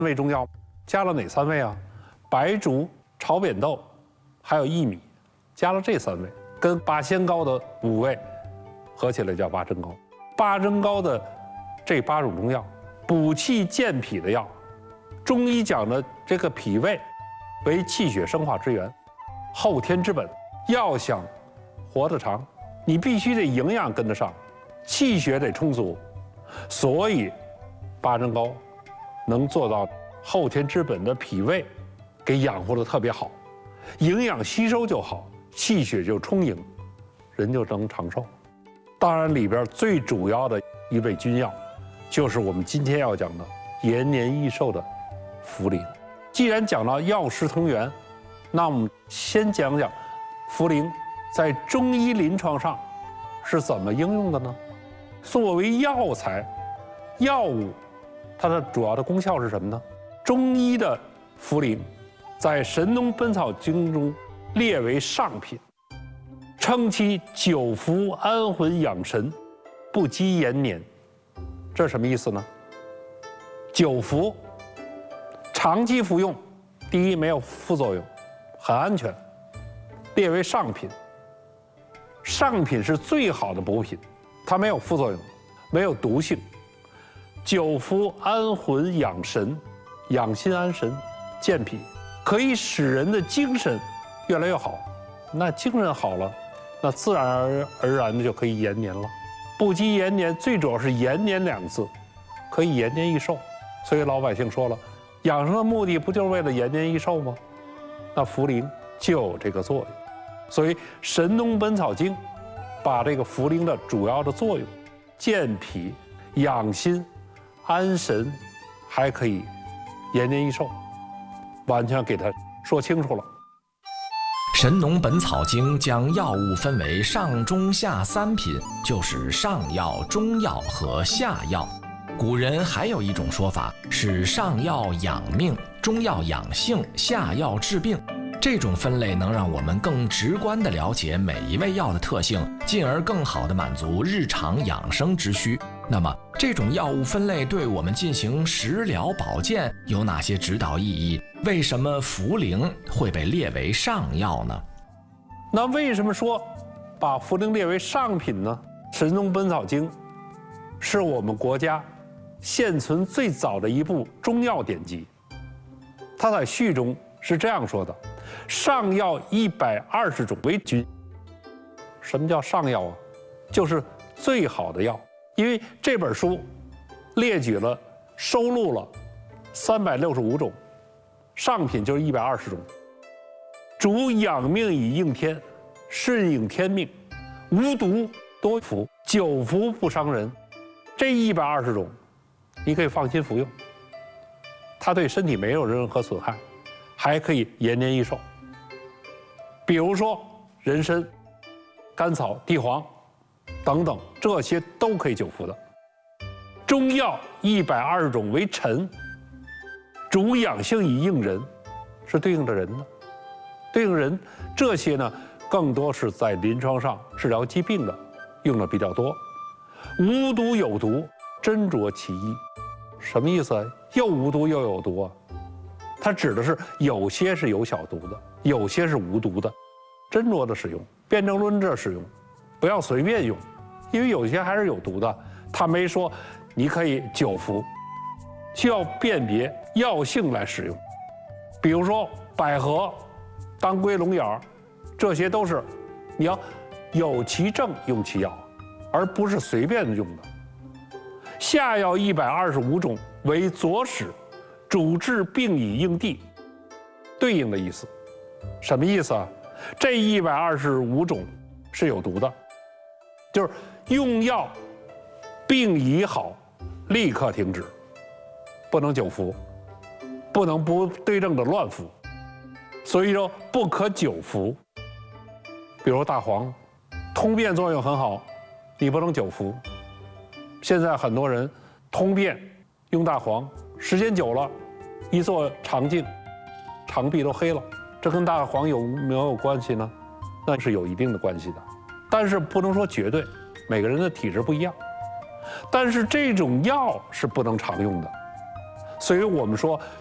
味中药，加了哪3味啊？白术、炒扁豆，还有薏米，加了这3味，跟八仙膏的5味合起来叫八珍膏。八珍膏的这8种中药，补气健脾的药。中医讲的这个脾胃为气血生化之源，后天之本。要想活得长，你必须得营养跟得上，气血得充足。所以八珍膏能做到后天之本的脾胃给养活得特别好，营养吸收就好，气血就充盈，人就能长寿。当然里边最主要的一味君药，就是我们今天要讲的延年益寿的茯苓。既然讲到药食同源，那我们先讲讲茯苓在中医临床上是怎么应用的呢？作为药材、药物，它的主要的功效是什么呢？中医的茯苓在《神农本草经》中列为上品，称其久服安魂养神，不积延年。这是什么意思呢？久服，长期服用，第一没有副作用，很安全，列为上品。上品是最好的补品，它没有副作用，没有毒性。久服安魂养神，养心安神，健脾，可以使人的精神越来越好。那精神好了，那自然而然的就可以延年了。不积延年，最主要是延年2字，可以延年益寿。所以老百姓说了，养生的目的不就是为了延年益寿吗？那茯苓就有这个作用。所以《神农本草经》把这个茯苓的主要的作用，健脾、养心、安神，还可以延年益寿，完全给他说清楚了。 《神农本草经》将药物分为上中下3品，就是上药、中药和下药。古人还有一种说法是上药养命，中药养性，下药治病。这种分类能让我们更直观地了解每一味药的特性，进而更好地满足日常养生之需。那么，这种药物分类对我们进行食疗保健有哪些指导意义？为什么茯苓会被列为上药呢？ 那为什么说把茯苓列为上品呢？《神农本草经》是我们国家现存最早的一部中药典籍。它在序中是这样说的：上药120种为君。什么叫上药啊？就是最好的药。因为这本书列举了、收录了365种，上品就是120种。主养命以应天，顺应天命，无毒多服，久服不伤人。这120种，你可以放心服用，它对身体没有任何损害，还可以延年益寿。比如说人参、甘草、地黄等等，这些都可以久服的。中药120种为臣，主养性以应人，是对应着人的。对应人这些呢，更多是在临床上治疗疾病的，用的比较多。无毒有毒，斟酌其意。什么意思啊？又无毒又有毒啊？它指的是有些是有小毒的，有些是无毒的，斟酌的使用，辩证论治使用，不要随便用，因为有些还是有毒的。他没说你可以久服，需要辨别药性来使用。比如说百合、当归、龙眼，这些都是你要有其症用其药，而不是随便用的。下药125种为佐使，主治病以应地，对应的意思。什么意思啊？这125种是有毒的，就是用药病已好，立刻停止，不能久服，不能不对症的乱服。所以说不可久服。比如大黄，通便作用很好，你不能久服。现在很多人通便用大黄，时间久了，一做肠镜，肠壁都黑了，这跟大黄有没有关系呢？那是有一定的关系的，但是不能说绝对，每个人的体质不一样。但是这种药是不能常用的， 所以我们说